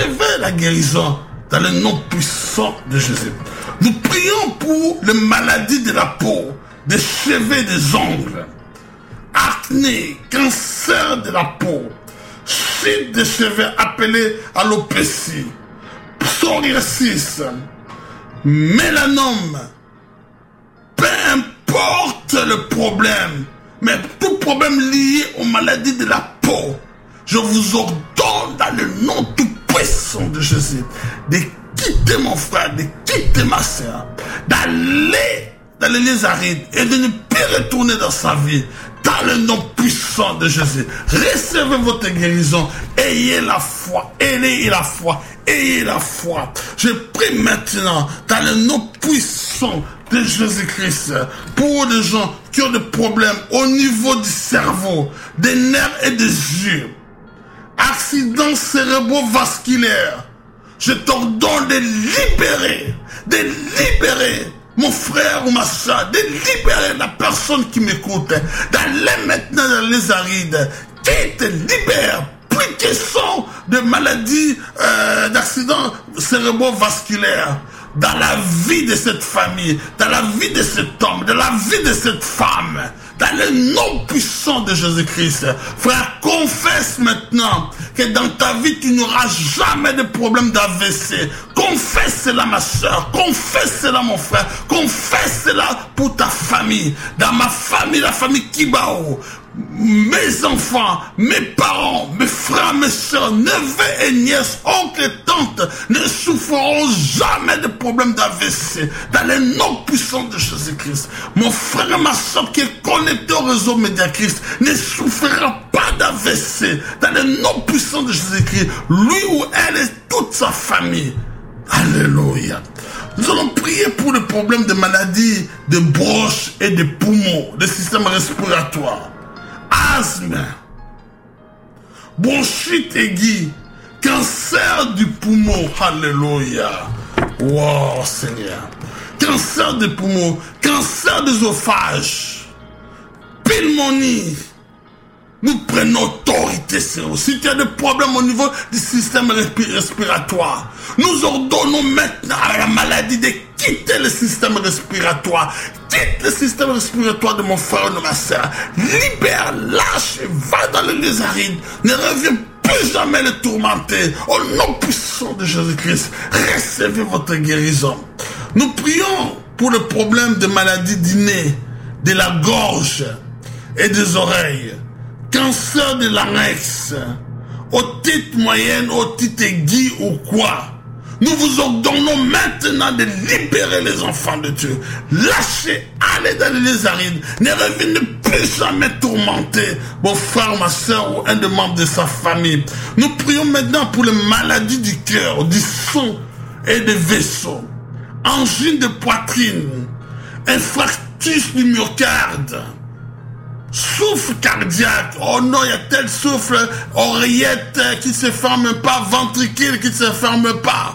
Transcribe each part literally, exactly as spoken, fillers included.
recevez la guérison dans le nom puissant de Jésus. Nous prions pour les maladies de la peau, des cheveux et des ongles, acné, cancer de la peau, chute des cheveux appelé alopécie, psoriasis, mélanome, peu importe le problème, mais tout problème lié aux maladies de la peau, je vous ordonne dans le nom tout puissant de Jésus de quitter mon frère, de quitter ma soeur, d'aller dans les lieux arides et de ne plus retourner dans sa vie. Dans le nom puissant de Jésus, recevez votre guérison. Ayez la foi, ayez la foi, ayez la foi. Je prie maintenant dans le nom puissant de Jésus-Christ pour les gens qui ont des problèmes au niveau du cerveau, des nerfs et des yeux, accidents cérébrovasculaires. Je t'ordonne de libérer, de libérer mon frère ou ma soeur, de libérer la personne qui m'écoute, d'aller maintenant dans les arides, qui te libère, plus question de maladies, euh, d'accidents cérébrovasculaires, dans la vie de cette famille, dans la vie de cet homme, dans la vie de cette femme, dans le nom puissant de Jésus-Christ. Frère, confesse maintenant que dans ta vie, tu n'auras jamais de problème d'A V C. Confesse cela, ma soeur. Confesse cela, mon frère. Confesse cela pour ta famille. Dans ma famille, la famille Kibao, mes enfants, mes parents, mes frères, mes soeurs, neveux et nièces, oncles et tantes ne souffreront jamais de problème d'A V C. Dans le nom puissant de Jésus-Christ. Mon frère et ma soeur qui est connecté au réseau Médiachrist ne souffrira pas d'A V C. Dans le nom puissant de Jésus-Christ. Lui ou elle et toute sa famille. Alléluia. Nous allons prier pour le problème de maladies de broches et de poumons, de système respiratoire. Asthme, bronchite aiguë, cancer du poumon, alléluia, wow Seigneur, cancer des poumons, cancer d'œsophage, pneumonie, nous prenons autorité sur vous. Si tu as des problèmes au niveau du système respiratoire, nous ordonnons maintenant à la maladie de quitter le système respiratoire. Quitte le système respiratoire de mon frère et de ma soeur. Libère, lâche et va dans les lieux arides. Ne reviens plus jamais le tourmenter. Au nom puissant de Jésus-Christ, recevez votre guérison. Nous prions pour le problème de maladies du nez, de la gorge et des oreilles. Cancer de larynx, otite moyenne, otite aiguë ou quoi. Nous vous ordonnons maintenant de libérer les enfants de Dieu. Lâchez, allez dans les arides. Ne revenez plus jamais tourmenter vos frères, ma soeur ou un des membres de sa famille. Nous prions maintenant pour les maladies du cœur, du sang et des vaisseaux. Angine de poitrine, infarctus du myocarde, souffle cardiaque, oh non, il y a tel souffle, oreillette qui ne se ferme pas, ventricule qui ne se ferme pas,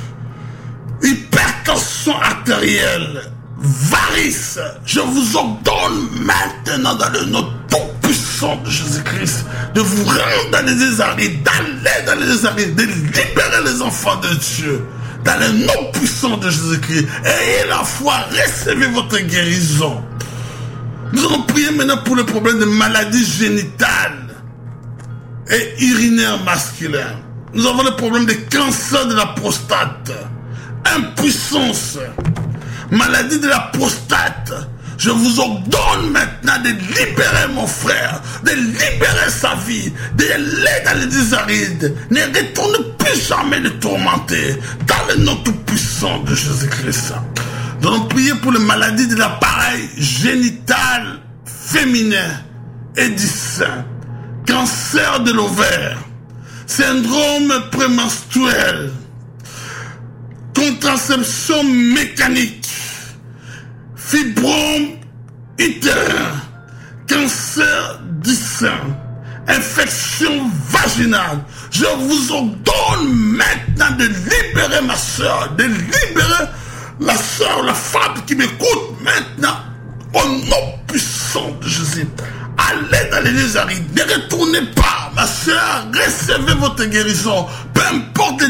hypertension artérielle, varices. Je vous ordonne maintenant dans le nom tout puissant de Jésus-Christ de vous rendre dans les arides, d'aller dans les arides, de libérer les enfants de Dieu. Dans le nom puissant de Jésus-Christ, ayez la foi, recevez votre guérison. Nous allons prier maintenant pour le problème de maladies génitales et urinaires masculins. Nous avons le problème de cancer de la prostate, impuissance, maladie de la prostate. Je vous ordonne maintenant de libérer mon frère, de libérer sa vie, de l'aider dans les désarides. Ne retourne plus jamais le tourmenter. Dans le nom tout puissant de Jésus-Christ. Nous allons prier pour les maladies de l'appareil génital féminin et du sein, cancer de l'ovaire, syndrome prémenstruel, contraception mécanique, fibrome utérin, cancer du sein, infection vaginale. Je vous ordonne maintenant de libérer ma soeur, de libérer la soeur, la femme qui m'écoute maintenant, au nom puissant de Jésus. Allez dans les lieux arides, ne retournez pas, ma soeur, recevez votre guérison, peu importe